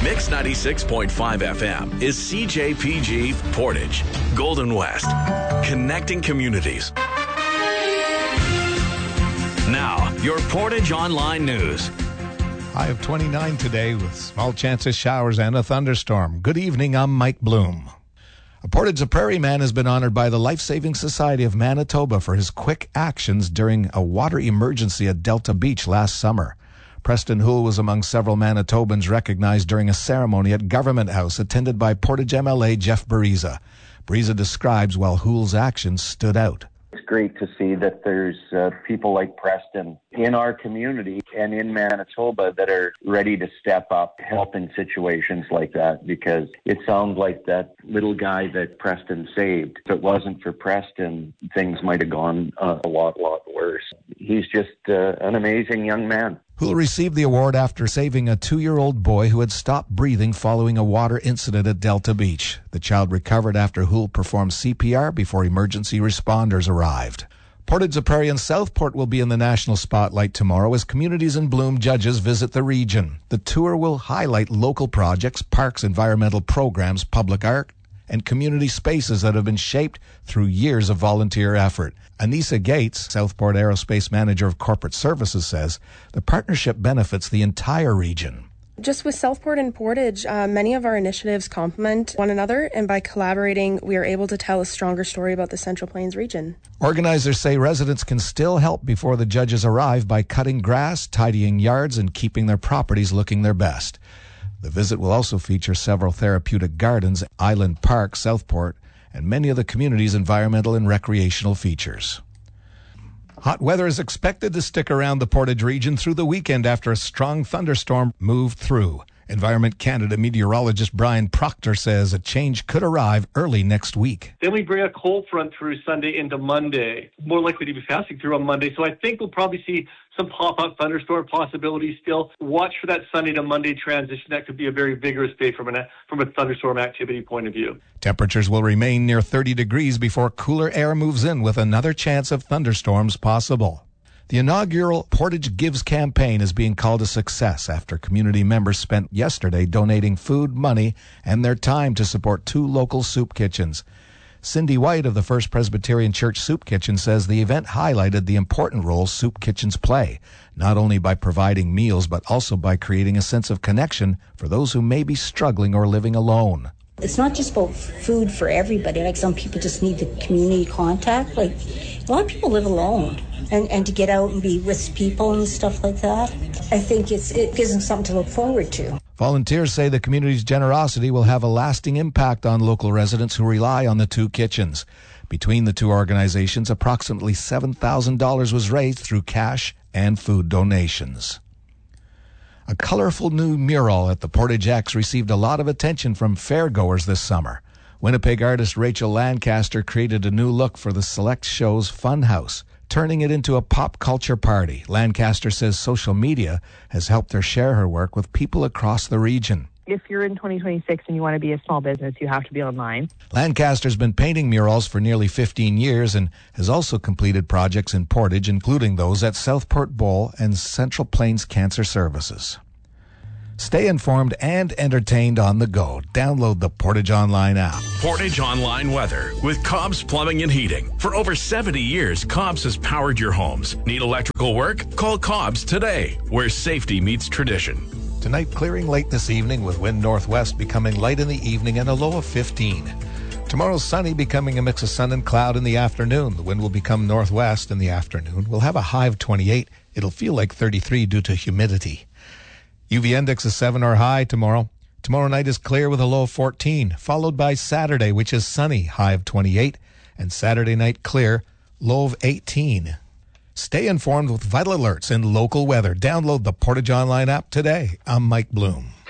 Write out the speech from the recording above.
Mix 96.5 FM is CJPG Portage, Golden West, connecting communities. Now, your Portage Online News. High of 29 today with small chance of showers and a thunderstorm. Good evening, I'm Mike Bloom. A Portage Prairie man has been honored by the Life-Saving Society of Manitoba for his quick actions during a water emergency at Delta Beach last summer. Preston Houle was among several Manitobans recognized during a ceremony at Government House attended by Portage MLA Jeff Bariza. Bariza describes while Houle's actions stood out. It's great to see that there's people like Preston in our community and in Manitoba that are ready to step up, help in situations like that, because it sounds like that little guy that Preston saved. If it wasn't for Preston, things might have gone a lot worse. He's just an amazing young man. Houle received the award after saving a 2-year-old boy who had stopped breathing following a water incident at Delta Beach. The child recovered after Houle performed CPR before emergency responders arrived. Portage Prairie and Southport will be in the national spotlight tomorrow as Communities in Bloom judges visit the region. The tour will highlight local projects, parks, environmental programs, public art, and community spaces that have been shaped through years of volunteer effort. Anissa Gates, Southport Aerospace Manager of Corporate Services, says the partnership benefits the entire region. Just with Southport and Portage, many of our initiatives complement one another, and by collaborating, we are able to tell a stronger story about the Central Plains region. Organizers say residents can still help before the judges arrive by cutting grass, tidying yards, and keeping their properties looking their best. The visit will also feature several therapeutic gardens, Island Park, Southport, and many of the community's environmental and recreational features. Hot weather is expected to stick around the Portage region through the weekend after a strong thunderstorm moved through. Environment Canada meteorologist Brian Proctor says a change could arrive early next week. Then we bring a cold front through Sunday into Monday, more likely to be passing through on Monday. So I think we'll probably see some pop-up thunderstorm possibilities still. Watch for that Sunday to Monday transition. That could be a very vigorous day from a thunderstorm activity point of view. Temperatures will remain near 30 degrees before cooler air moves in with another chance of thunderstorms possible. The inaugural Portage Gives campaign is being called a success after community members spent yesterday donating food, money, and their time to support 2 local soup kitchens. Cindy White of the First Presbyterian Church Soup Kitchen says the event highlighted the important role soup kitchens play, not only by providing meals but also by creating a sense of connection for those who may be struggling or living alone. It's not just about food for everybody. Like some people just need the community contact. Like a lot of people live alone. And to get out and be with people and stuff like that, I think it gives them something to look forward to. Volunteers say the community's generosity will have a lasting impact on local residents who rely on the 2 kitchens. Between the 2 organizations, approximately $7,000 was raised through cash and food donations. A colorful new mural at the Portage X received a lot of attention from fairgoers this summer. Winnipeg artist Rachel Lancaster created a new look for the Select Show's Funhouse, turning it into a pop culture party. Lancaster says social media has helped her share her work with people across the region. If you're in 2026 and you want to be a small business, you have to be online. Lancaster's been painting murals for nearly 15 years and has also completed projects in Portage, including those at Southport Bowl and Central Plains Cancer Services. Stay informed and entertained on the go. Download the Portage Online app. Portage Online weather with Cobb's Plumbing and Heating. For over 70 years, Cobb's has powered your homes. Need electrical work? Call Cobb's today, where safety meets tradition. Tonight, clearing late this evening with wind northwest becoming light in the evening and a low of 15. Tomorrow, sunny, becoming a mix of sun and cloud in the afternoon. The wind will become northwest in the afternoon. We'll have a high of 28. It'll feel like 33 due to humidity. UV index is 7 or high tomorrow. Tomorrow night is clear with a low of 14, followed by Saturday, which is sunny, high of 28, and Saturday night clear, low of 18. Stay informed with vital alerts and local weather. Download the Portage Online app today. I'm Mike Bloom.